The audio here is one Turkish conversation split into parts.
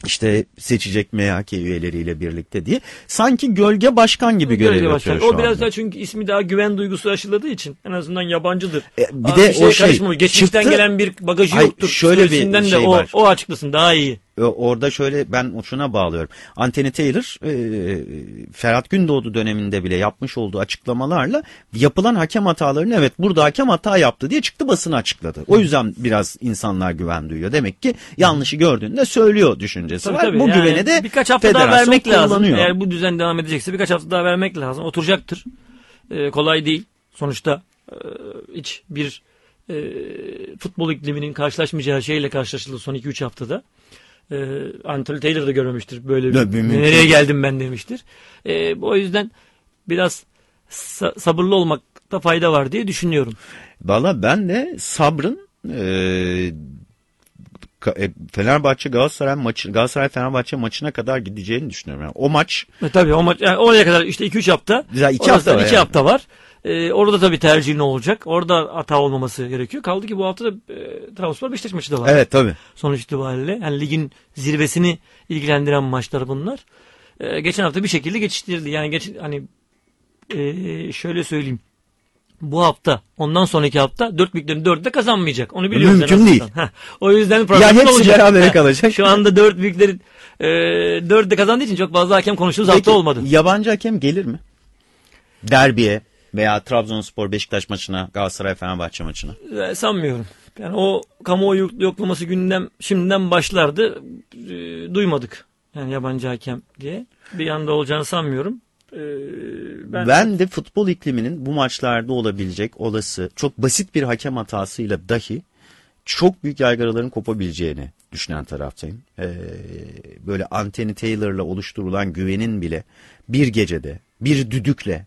işte seçecek MHK üyeleriyle birlikte diye. Sanki gölge başkan gibi görev yapıyor şu O biraz anda. daha çünkü ismi daha güven duygusu aşıladığı için en azından yabancıdır. Bir de o geçmişten çıktı, gelen bir bagajı hayır, yoktur. şöyle bir de şey var. O açıklasın daha iyi. Orada şöyle ben şuna bağlıyorum. Anthony Taylor Ferhat Gündoğdu döneminde bile yapmış olduğu açıklamalarla yapılan hakem hatalarını evet burada hakem hata yaptı diye çıktı basını açıkladı. O yüzden biraz insanlar güven duyuyor. Demek ki yanlışı gördüğünde söylüyor düşüncesi var. Tabii. Bu Yani güvene de birkaç hafta daha vermek lazım. kullanıyor. Eğer bu düzen devam edecekse birkaç hafta daha vermek lazım. Oturacaktır. Kolay değil. Sonuçta hiç bir futbol ikliminin karşılaşmayacağı şeyle karşılaşıldı son 2-3 haftada. Anthony Taylor da görmemiştir. Böyle nereye geldim ben demiştir. O yüzden biraz sabırlı olmakta fayda var diye düşünüyorum. Valla ben de sabrın Fenerbahçe Galatasaray Fenerbahçe maçına kadar gideceğini düşünüyorum. Yani o maç. Tabii o maç yani oraya kadar işte 2-3 hafta. 2 hafta var. 2 hafta var. Orada tabii tercih ne olacak? Orada hata olmaması gerekiyor. Kaldı ki bu hafta da Trabzonspor Beşiktaş maçı da var. Evet tabii. Sonuç itibariyle yani ligin zirvesini ilgilendiren maçlar bunlar. Geçen hafta bir şekilde geçiştirildi. Yani şöyle söyleyeyim. Bu hafta ondan sonraki hafta 4 büyüklerin 4'ü de kazanmayacak. Onu biliyoruz. Mümkün değil. O yüzden ya hepsi olacak. Berabere kalacak. Şu anda 4 büyüklerin 4'ü de kazandığı için çok fazla hakem konuştuğumuz hafta olmadı. Yabancı hakem gelir mi? Derbiye veya Trabzonspor Beşiktaş maçına, Galatasaray Fenerbahçe maçına. Sanmıyorum. Yani o kamuoyu yoklaması şimdiden başlardı. Duymadık. Yani yabancı hakem diye. Bir anda olacağını sanmıyorum. Ben de futbol ikliminin bu maçlarda olabilecek olası çok basit bir hakem hatasıyla dahi çok büyük yaygaraların kopabileceğini düşünen taraftayım. Böyle Anthony Taylor'la oluşturulan güvenin bile bir gecede bir düdükle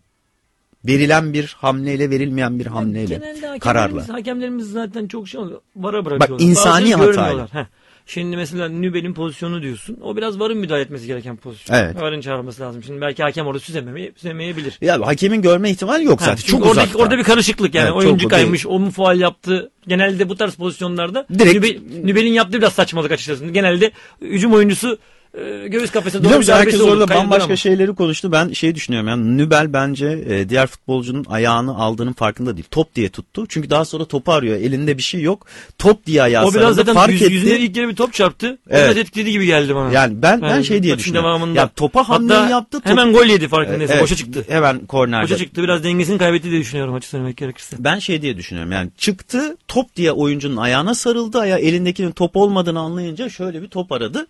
verilen bir hamleyle verilmeyen bir hamleyle kararla. Hakemlerimiz zaten çok vara bırakıyorlar. Bak insani hatayla. Şimdi mesela Nübel'in pozisyonu diyorsun. O biraz VAR'ın müdahale etmesi gereken pozisyon. Evet. VAR'ın çağırması lazım. Şimdi belki hakem orada süzemeyebilir. Ya hakemin görme ihtimali yok zaten. Çok uzakta. Orada bir karışıklık yani. Evet, oyuncu kaymış, o mu faul yaptı? Genelde bu tarz pozisyonlarda Nübel'in yaptığı biraz saçmalık açıkçası. Genelde hücum oyuncusu göğüs kafesine doğru bir herkes orada bambaşka şeyleri konuştu. Ben düşünüyorum yani Nübel bence diğer futbolcunun ayağını aldığının farkında değil. Top diye tuttu. Çünkü daha sonra topu arıyor. Elinde bir şey yok. Top diye ayağı sarıldı. O biraz zaten fark etti. Yüzüne ilk kere bir top çarptı. Evet. O biraz etkiledi gibi geldi bana. Yani ben şey diye düşünüyorum. Ya topa hamleyi yaptı. Hemen gol yedi farkındaysa. Boşa çıktı. Hemen kornerde. Boşa çıktı. Biraz dengesini kaybetti diye düşünüyorum açık söylemek gerekirse. Ben şey diye düşünüyorum. Yani çıktı top diye oyuncunun ayağına sarıldı. Elindekinin top olmadığını anlayınca şöyle bir top aradı.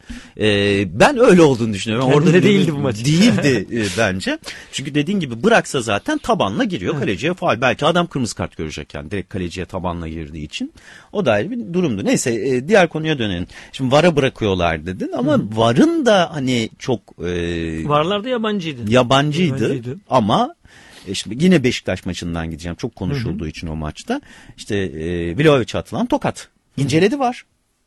Ben öyle olduğunu düşünüyorum. Orada değildi bu maç. Değildi bence. Çünkü dediğin gibi bıraksa zaten tabanla giriyor. Kaleciye faul. Belki adam kırmızı kart görecek yani. Direkt kaleciye tabanla girdiği için. O da ayrı bir durumdu. Neyse diğer konuya dönelim. Şimdi VAR'a bırakıyorlar dedin ama VAR'ın da hani çok... VAR'lar da yabancıydı. Yabancıydı. Ama... Şimdi yine Beşiktaş maçından gideceğim. Çok konuşulduğu için o maçta. İşte Vlahovic atılan tokat. İnceledi VAR.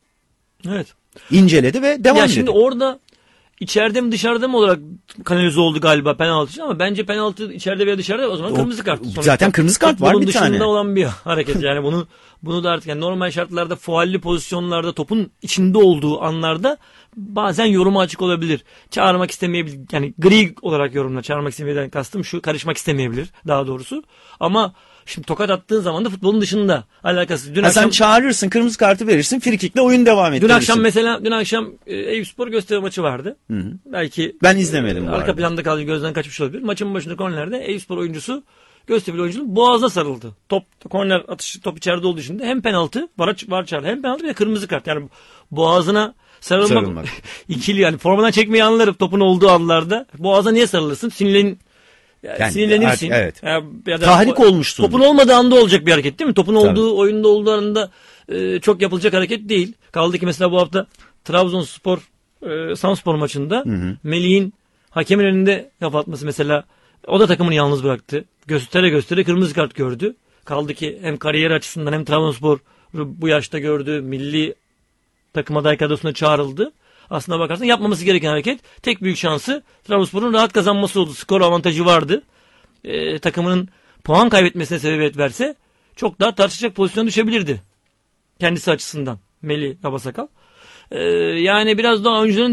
Evet. İnceledi ve devam ya edildi. Şimdi orada içeride mi dışarıda mı olarak kanalize oldu galiba penaltı için ama bence penaltı içeride veya dışarıda o zaman kırmızı kart. Sonuçta zaten kırmızı kart var bir tane. Bunun dışında olan bir hareket yani bunu da artık yani normal şartlarda faulli pozisyonlarda topun içinde olduğu anlarda bazen yoruma açık olabilir. Çağırmak istemeyebilir. Yani gri olarak yorumla çağırmak istemeyeden kastım şu karışmak istemeyebilir daha doğrusu. Ama şimdi tokat attığın zaman da futbolun dışında alakası. Sen çağırırsın, kırmızı kartı verirsin, frikikle oyun devam ettirirsin. Dün akşam Eyüpspor Göztepe maçı vardı. Hı-hı. Belki ben izlemedim. Arka planda kaldı, gözden kaçmış olabilir. Maçın başında kornerde Eyüpspor oyuncusu Göztepe oyuncunun boğazına sarıldı. Korner atışı top içeride olduğu için de hem penaltı var çağırdı hem penaltı bir de kırmızı kart. Yani boğazına sarılmak. İkili yani formadan çekmeyi anlarım topun olduğu anlarda. Boğaza niye sarılırsın? Sinirlenirsin. Evet. Ya da tahrik olmuşsun. Topun olmadığı anda olacak bir hareket değil mi? Topun olduğu, oyunda olduğu anda çok hareket değil. Kaldı ki mesela bu hafta Trabzonspor Samspor maçında Melih'in hakemin önünde kapatması mesela o da takımını yalnız bıraktı. Göstere kırmızı kart gördü. Kaldı ki hem kariyer açısından hem Trabzonspor bu yaşta gördü. Milli takım aday kadrosuna çağrıldı. Aslına bakarsan yapmaması gereken hareket tek büyük şansı Trabzonspor'un rahat kazanması oldu. Skor avantajı vardı. Takımının puan kaybetmesine sebebiyet verse çok daha tartışacak pozisyona düşebilirdi. Kendisi açısından Melih Kabasakal. Yani biraz daha oyuncuların